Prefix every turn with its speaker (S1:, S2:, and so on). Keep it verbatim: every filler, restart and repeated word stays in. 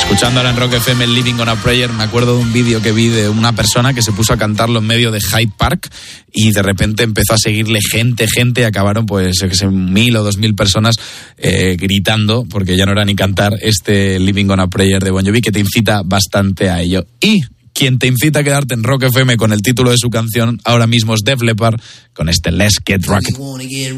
S1: Escuchando ahora en Rock F M el Living on a Prayer, me acuerdo de un vídeo que vi de una persona que se puso a cantarlo en medio de Hyde Park y de repente empezó a seguirle gente, gente, y acabaron pues que sé, mil o dos mil personas eh, gritando, porque ya no era ni cantar este Living on a Prayer de Bon Jovi, que te incita bastante a ello. Y quien te incita a quedarte en Rock F M con el título de su canción ahora mismo es Def Leppard con este Let's Get Rocket.